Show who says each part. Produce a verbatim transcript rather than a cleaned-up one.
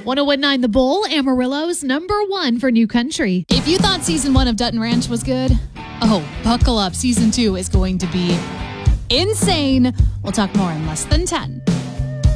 Speaker 1: one oh one point nine The Bull, Amarillo's number one for new country. If you thought season one of Dutton Ranch was good, oh, buckle up. Season two is going to be insane. We'll talk more in less than ten.